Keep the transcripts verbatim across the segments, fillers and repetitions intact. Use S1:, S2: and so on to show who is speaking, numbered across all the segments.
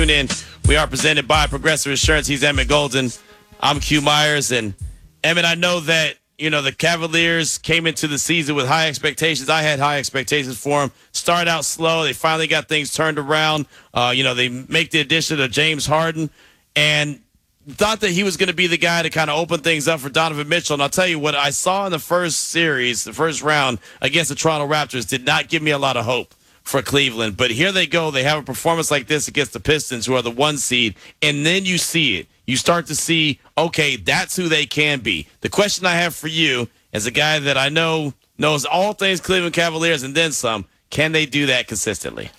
S1: Tune in. We are presented by Progressive Insurance. He's Emmett Golden. I'm Q Myers. And Emmett, I know that, you know, the Cavaliers came into the season with high expectations. I had high expectations for them. Started out slow. They finally got things turned around. Uh, you know, they make the addition of James Harden and thought that he was going to be the guy to kind of open things up for Donovan Mitchell. And I'll tell you what I saw in the first series, the first round against the Toronto Raptors did not give me a lot of hope for Cleveland. But here they go. They have a performance like this against the Pistons, who are the one seed. And then you see it. You start to see, okay, that's who they can be. The question I have for you, as a guy that I know knows all things Cleveland Cavaliers and then some, can they do that consistently?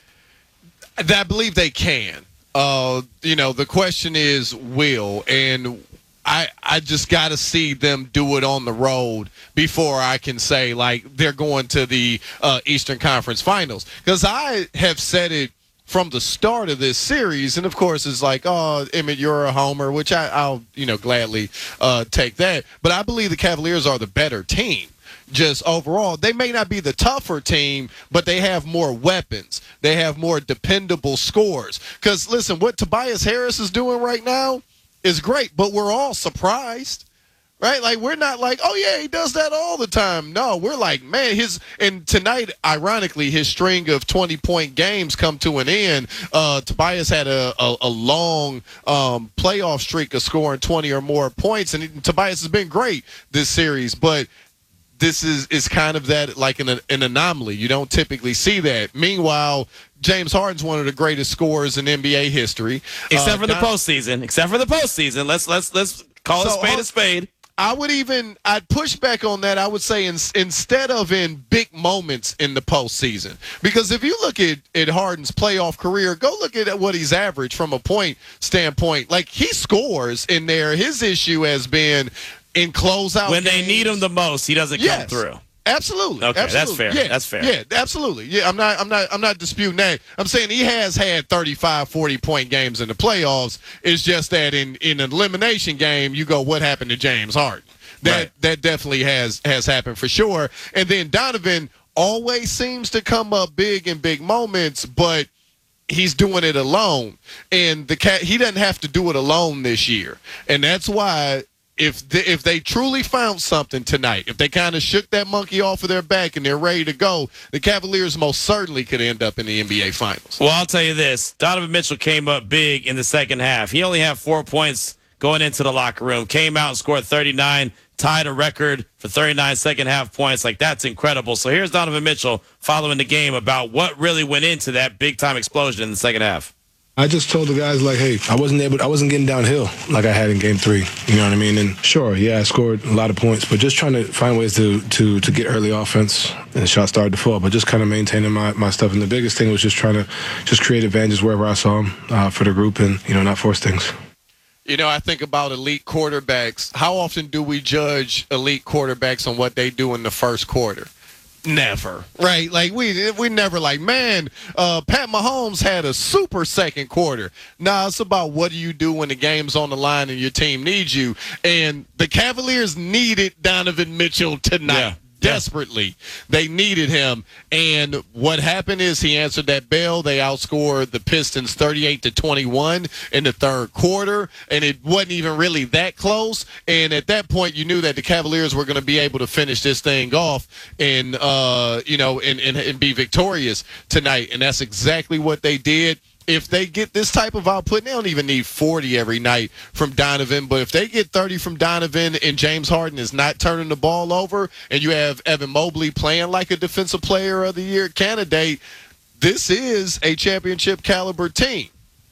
S2: I believe they can. Uh, you know, the question is will, and I I just got to see them do it on the road before I can say, like, they're going to the uh, Eastern Conference Finals. Because I have said it from the start of this series, and of course it's like, oh, Emmett, you're a homer, which I, I'll, you know, gladly uh, take that. But I believe the Cavaliers are the better team. Just overall, they may not be the tougher team, but they have more weapons. They have more dependable scores. Because, listen, what Tobias Harris is doing right now is great, but we're all surprised, right? Like, we're not like, oh, yeah, he does that all the time. No, we're like, man, his – and tonight, ironically, his string of twenty-point games come to an end. Uh, Tobias had a, a, a long um, playoff streak of scoring twenty or more points, and it, Tobias has been great this series, but – this is, is kind of that, like an, an anomaly. You don't typically see that. Meanwhile, James Harden's one of the greatest scorers in N B A history.
S1: Except
S2: uh,
S1: for the
S2: Don-
S1: postseason. Except for the postseason. Let's let's let's call
S2: So,
S1: a spade
S2: uh,
S1: a spade.
S2: I would even – I'd push back on that. I would say in, instead of in big moments in the postseason. Because if you look at, at Harden's playoff career, go look at what he's averaged from a point standpoint. Like, he scores in there. His issue has been – in closeout
S1: when
S2: games.
S1: they need him the most, he doesn't
S2: yes,
S1: come through.
S2: Absolutely.
S1: Okay,
S2: absolutely.
S1: that's fair.
S2: Yeah,
S1: that's fair.
S2: Yeah, absolutely. Yeah, I'm not I'm not I'm not disputing that. I'm saying he has had thirty-five, forty point games in the playoffs. It's just that in, in an elimination game, you go, what happened to James Harden? That
S1: Right.
S2: that definitely has has happened for sure. And then Donovan always seems to come up big in big moments, but he's doing it alone. And the cat he doesn't have to do it alone this year. And that's why If they, if they truly found something tonight, if they kind of shook that monkey off of their back and they're ready to go, the Cavaliers most certainly could end up in the N B A Finals.
S1: Well, I'll tell you this. Donovan Mitchell came up big in the second half. He only had four points going into the locker room. Came out and scored thirty-nine, tied a record for thirty-nine second-half points. Like, that's incredible. So here's Donovan Mitchell following the game about what really went into that big-time explosion in the second half.
S3: I just told the guys, like, hey, I wasn't able, I wasn't getting downhill like I had in game three. You know what I mean? And sure, yeah, I scored a lot of points, but just trying to find ways to to, to get early offense, and shots started to fall, but just kind of maintaining my, my stuff. And the biggest thing was just trying to just create advantages wherever I saw them uh, for the group and, you know, not force things.
S2: You know, I think about elite quarterbacks. How often do we judge elite quarterbacks on what they do in the first quarter? Never, right? Like, we we never like, man, uh, Pat Mahomes had a super second quarter. Nah, it's about what do you do when the game's on the line and your team needs you. And the Cavaliers needed Donovan Mitchell tonight.
S1: Yeah.
S2: Desperately. They needed him. And what happened is he answered that bell. They outscored the Pistons thirty-eight to twenty-one in the third quarter. And it wasn't even really that close. And at that point, you knew that the Cavaliers were going to be able to finish this thing off and, uh, you know, and, and, and be victorious tonight. And that's exactly what they did. If they get this type of output, they don't even need forty every night from Donovan. But if they get thirty from Donovan and James Harden is not turning the ball over, and you have Evan Mobley playing like a Defensive Player of the Year candidate, this is a championship caliber team.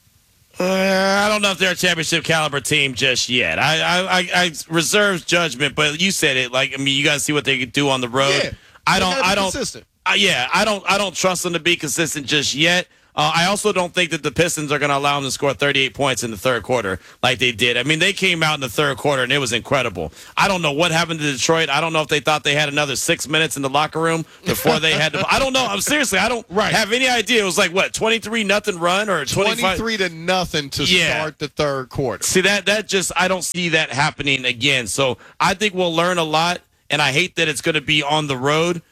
S1: Uh, I don't know if they're a championship caliber team just yet. I, I, I, I reserve judgment, but you said it. Like, I mean, you got to see what they could do on the road.
S2: Yeah,
S1: I don't. I don't.
S2: Consistent.
S1: Uh, yeah, I don't. I don't trust them to be consistent just yet. Uh, I also don't think that the Pistons are going to allow them to score thirty-eight points in the third quarter like they did. I mean, they came out in the third quarter, and it was incredible. I don't know what happened to Detroit. I don't know if they thought they had another six minutes in the locker room before they had to – I don't know. I'm seriously, I don't
S2: right.
S1: have any idea. It was like, what, twenty-three nothing run or twenty-five?
S2: twenty-three to nothing to
S1: yeah.
S2: start the third quarter.
S1: See, that that just – I don't see that happening again. So I think we'll learn a lot, and I hate that it's going to be on the road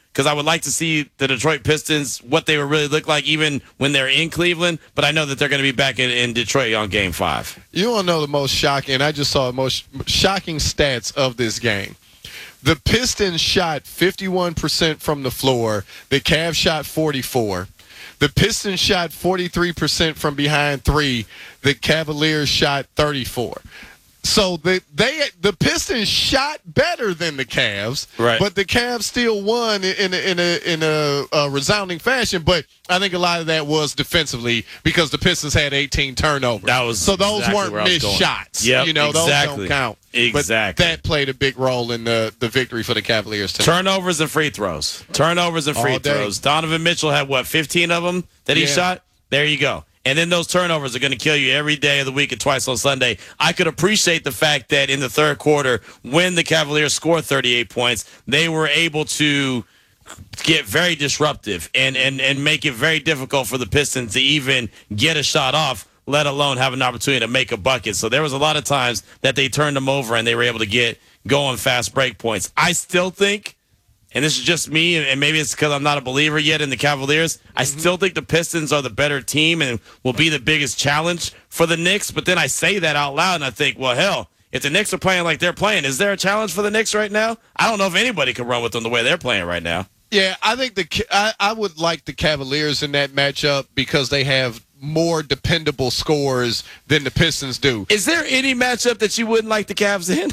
S1: because I would like to see the Detroit Pistons, what they would really look like even when they're in Cleveland. But I know that they're going to be back in, in Detroit on game five.
S2: You want to know the most shocking? I just saw the most shocking stats of this game. The Pistons shot fifty-one percent from the floor. The Cavs shot forty-four. The Pistons shot forty-three percent from behind three. The Cavaliers shot thirty-four. So the they the Pistons shot better than the Cavs,
S1: right.
S2: But the Cavs still won in a, in a in a, a resounding fashion. But I think a lot of that was defensively because the Pistons had eighteen turnovers.
S1: That was
S2: so those
S1: exactly
S2: weren't missed shots.
S1: Yep,
S2: you know,
S1: exactly.
S2: those don't count.
S1: Exactly.
S2: But that played a big role in the the victory for the Cavaliers tonight.
S1: Turnovers and free throws. Turnovers and free
S2: All day.
S1: throws. Donovan Mitchell had what, fifteen of them that he
S2: Yeah.
S1: shot? There you go. And then those turnovers are going to kill you every day of the week and twice on Sunday. I could appreciate the fact that in the third quarter, when the Cavaliers scored thirty-eight points, they were able to get very disruptive and, and, and make it very difficult for the Pistons to even get a shot off, let alone have an opportunity to make a bucket. So there was a lot of times that they turned them over and they were able to get going fast break points. I still think, and this is just me, and maybe it's because I'm not a believer yet in the Cavaliers, I still think the Pistons are the better team and will be the biggest challenge for the Knicks. But then I say that out loud, and I think, well, hell, if the Knicks are playing like they're playing, is there a challenge for the Knicks right now? I don't know if anybody can run with them the way they're playing right now.
S2: Yeah, I think the I, I would like the Cavaliers in that matchup because they have more dependable scores than the Pistons do.
S1: Is there any matchup that you wouldn't like the Cavs in?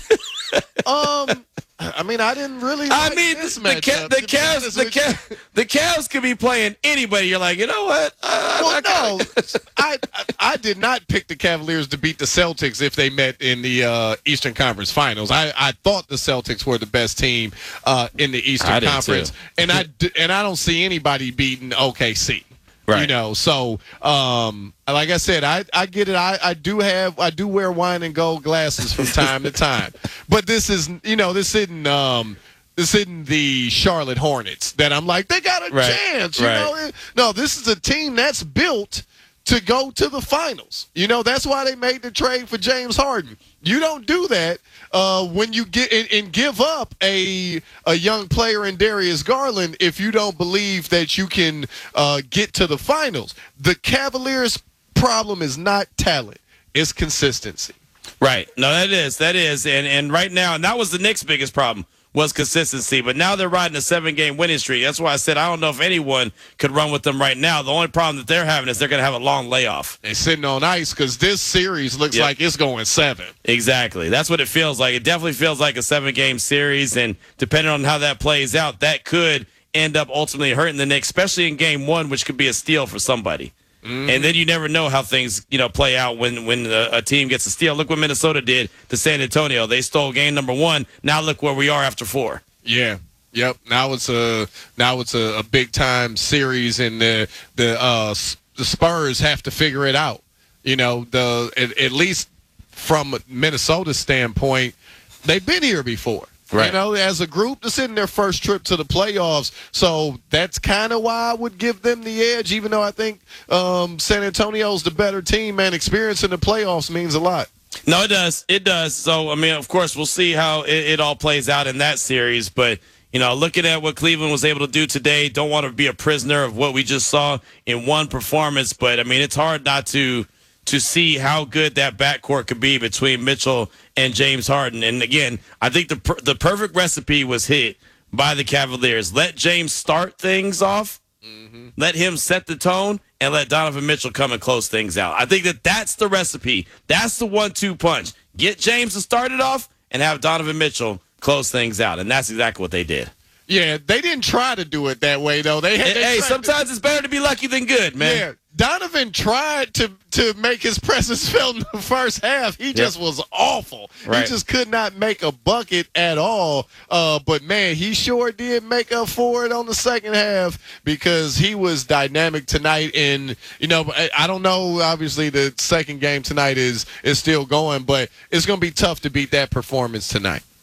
S2: um, I mean, I didn't really.
S1: I
S2: Like
S1: mean,
S2: this
S1: the,
S2: matchup,
S1: Ca- the
S2: to be
S1: Cavs,
S2: honest
S1: the
S2: with you.
S1: Cavs, the Cavs could be playing anybody. You're like, you know what? Uh,
S2: Well,
S1: I
S2: no,
S1: kinda-
S2: I, I I did not pick the Cavaliers to beat the Celtics if they met in the uh, Eastern Conference Finals. I, I thought the Celtics were the best team uh, in the Eastern
S1: I did
S2: Conference,
S1: too.
S2: and I d- and I don't see anybody beating O K C.
S1: Right.
S2: You know, so um, like I said, I, I get it. I, I do have I do wear wine and gold glasses from time to time, but this is you know this isn't um, this isn't the Charlotte Hornets that I'm like they got a
S1: Right.
S2: chance. You
S1: Right.
S2: know, no, this is a team that's built to go to the finals. You know, that's why they made the trade for James Harden. You don't do that uh, when you get and, and give up a a young player in Darius Garland if you don't believe that you can uh, get to the finals. The Cavaliers' problem is not talent; it's consistency.
S1: Right. No, that is. That is. And and right now, and that was the Knicks' biggest problem was consistency. But now they're riding a seven-game winning streak. That's why I said I don't know if anyone could run with them right now. The only problem that they're having is they're going to have a long layoff.
S2: They're sitting on ice because this series looks
S1: Yep.
S2: like it's going seven.
S1: Exactly. That's what it feels like. It definitely feels like a seven-game series, and depending on how that plays out, that could end up ultimately hurting the Knicks, especially in game one, which could be a steal for somebody. Mm-hmm. And then you never know how things, you know, play out when when a, a team gets a steal. Look what Minnesota did to San Antonio. They stole game number one. Now look where we are after four.
S2: Yeah. Yep. Now it's a now it's a, a big time series, and the the uh, the Spurs have to figure it out. You know, the at, at least from Minnesota's standpoint, they've been here before.
S1: Right.
S2: You know, as a group, this isn't their first trip to the playoffs, so that's kind of why I would give them the edge. Even though I think um, San Antonio's the better team, man, experience in the playoffs means a lot.
S1: No, it does. It does. So, I mean, of course, we'll see how it, it all plays out in that series. But, you know, looking at what Cleveland was able to do today, don't want to be a prisoner of what we just saw in one performance. But, I mean, it's hard not to to see how good that backcourt could be between Mitchell and James Harden. And, again, I think the per- the perfect recipe was hit by the Cavaliers. Let James start things off. Mm-hmm. Let him set the tone, and let Donovan Mitchell come and close things out. I think that that's the recipe. That's the one two punch. Get James to start it off and have Donovan Mitchell close things out. And that's exactly what they did.
S2: Yeah, they didn't try to do it that way, though. They, had, they
S1: Hey,
S2: tried
S1: sometimes
S2: to,
S1: it's better to be lucky than good, man.
S2: Yeah, Donovan tried to to make his presence felt in the first half. He just was awful.
S1: Right.
S2: He just could not make a bucket at all. Uh, but, man, he sure did make up for it on the second half because he was dynamic tonight. And, you know, I, I don't know, obviously, the second game tonight is, is still going, but it's going to be tough to beat that performance tonight.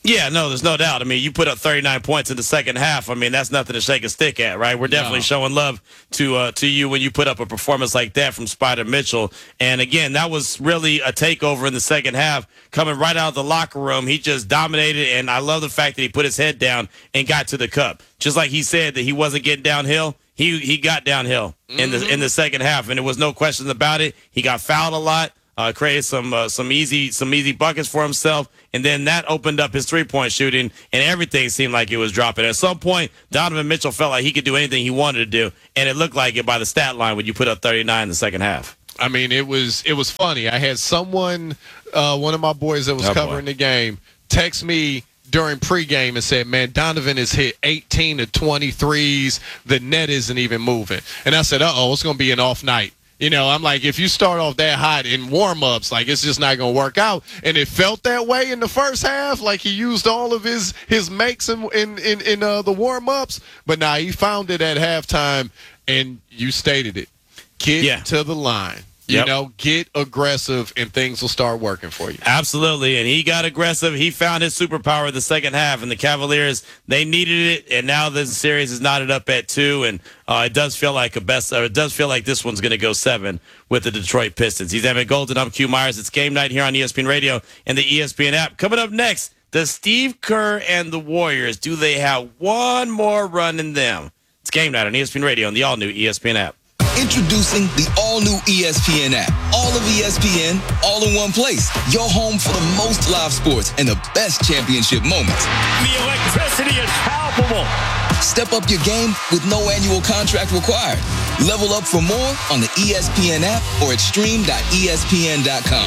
S1: Yeah, no, there's no doubt. I mean, you put up thirty-nine points in the second half. I mean, that's nothing to shake a stick at, right? We're definitely no. showing love to uh, to you when you put up a performance like that from Spider Mitchell. And again, that was really a takeover in the second half. Coming right out of the locker room, he just dominated, and I love the fact that he put his head down and got to the cup. Just like he said that he wasn't getting downhill, he he got downhill mm-hmm. in the in the second half, and there was no questions about it. He got fouled a lot. Uh, created some uh, some easy some easy buckets for himself, and then that opened up his three-point shooting, and everything seemed like it was dropping. At some point, Donovan Mitchell felt like he could do anything he wanted to do, and it looked like it by the stat line when you put up thirty-nine in the second half.
S2: I mean, it was it was funny. I had someone, uh, one of my boys that was oh, covering boy. the game, text me during pregame and said, man, Donovan has hit eighteen to twenty threes. The net isn't even moving. And I said, uh-oh, it's going to be an off night. You know, I'm like, if you start off that hot in warm-ups, like, it's just not going to work out. And it felt that way in the first half, like he used all of his his makes in in, in, in uh, the warm-ups. But now nah, he found it at halftime, and you stated it. Get yeah. to the line. You yep. know, get aggressive, and things will start working for you.
S1: Absolutely, and he got aggressive. He found his superpower in the second half, and the Cavaliers, they needed it, and now the series is knotted up at two, and uh, it does feel like a best. Or it does feel like this one's going to go seven with the Detroit Pistons. He's Emmett Golden. I'm Q Myers. It's game night here on E S P N Radio and the E S P N app. Coming up next, does Steve Kerr and the Warriors, do they have one more run in them? It's game night on E S P N Radio and the all-new E S P N app.
S4: Introducing the all-new E S P N app. All of E S P N, all in one place. Your home for the most live sports and the best championship moments.
S5: The electricity is palpable.
S4: Step up your game with no annual contract required. Level up for more on the E S P N app or at stream dot E S P N dot com.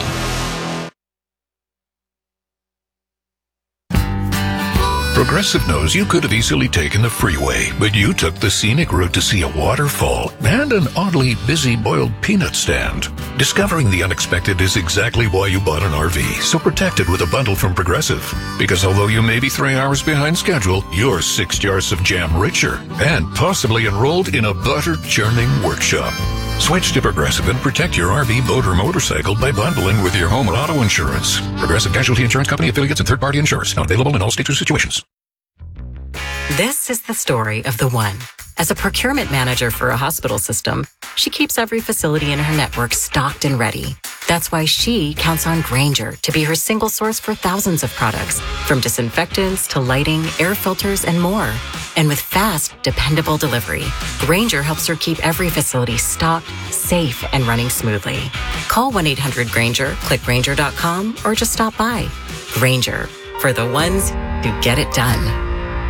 S6: Progressive knows you could have easily taken the freeway, but you took the scenic route to see a waterfall and an oddly busy boiled peanut stand. Discovering the unexpected is exactly why you bought an R V, so protect it with a bundle from Progressive. Because although you may be three hours behind schedule, you're six jars of jam richer and possibly enrolled in a butter churning workshop. Switch to Progressive and protect your R V, boat, or motorcycle by bundling with your home and auto insurance. Progressive Casualty Insurance Company, affiliates, and third-party insurers. Not available in all states or situations.
S7: This is the story of the one. As a procurement manager for a hospital system, she keeps every facility in her network stocked and ready. That's why she counts on Grainger to be her single source for thousands of products, from disinfectants to lighting, air filters, and more. And with fast, dependable delivery, Grainger helps her keep every facility stocked, safe, and running smoothly. Call one eight hundred Grainger, click Grainger dot com, or just stop by. Grainger, for the ones who get it done.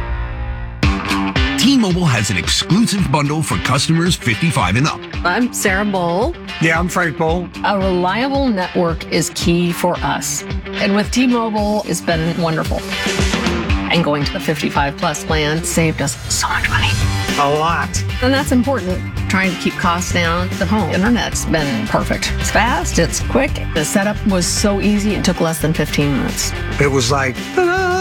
S8: T-Mobile has an exclusive bundle for customers fifty-five and up.
S9: I'm Sarah Bowl.
S10: Yeah, I'm Frank Bowl.
S9: A reliable network is key for us. And with T-Mobile, it's been wonderful. And going to the fifty-five plus plan saved us so much money.
S10: A lot.
S9: And that's important. Trying to keep costs down. The home internet's been perfect. It's fast, it's quick. The setup was so easy, it took less than fifteen minutes.
S10: It was like, ta-da!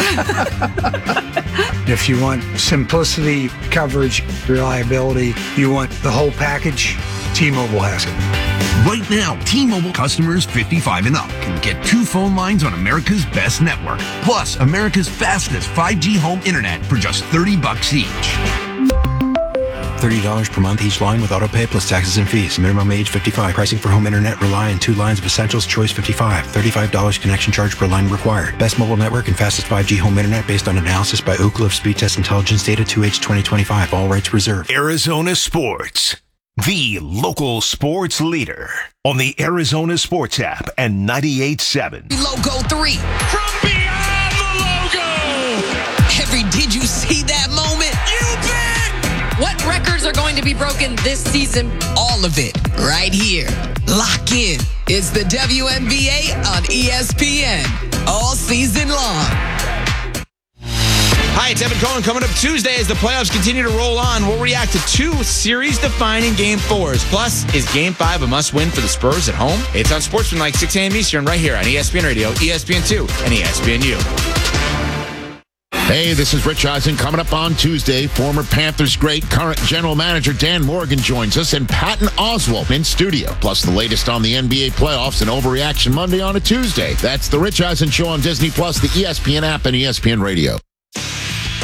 S10: If you want simplicity, coverage, reliability, you want the whole package, T-Mobile has it.
S8: Right now, T-Mobile customers fifty-five and up can get two phone lines on America's best network, plus America's fastest five G home internet for just thirty bucks each.
S11: thirty dollars per month each line with auto pay plus taxes and fees. Minimum age fifty-five. Pricing for home internet rely on two lines of Essentials Choice fifty-five. thirty-five dollars connection charge per line required. Best mobile network and fastest five G home internet based on analysis by Ookla of Speed Test Intelligence Data two H twenty twenty-five. All rights reserved.
S12: Arizona Sports, the local sports leader on the Arizona Sports app and ninety-eight point seven.
S4: Logo three.
S5: From beyond the logo.
S4: Every, did you see that moment?
S5: You bet.
S13: What records are going to be broken this season?
S4: All of it right here. Lock in. It's the W N B A on E S P N all season long.
S14: Hi, it's Evan Cohen. Coming up Tuesday as the playoffs continue to roll on, we'll react to two series-defining Game fours. Plus, is Game five a must-win for the Spurs at home? It's on Sportsmanlike, six a.m. Eastern, right here on E S P N Radio, E S P N two, and E S P N U.
S15: Hey, this is Rich Eisen. Coming up on Tuesday, former Panthers great, current general manager Dan Morgan joins us, and Patton Oswalt in studio. Plus the latest on the N B A playoffs and Overreaction Monday on a Tuesday. That's the Rich Eisen Show on Disney Plus, the E S P N app, and E S P N Radio.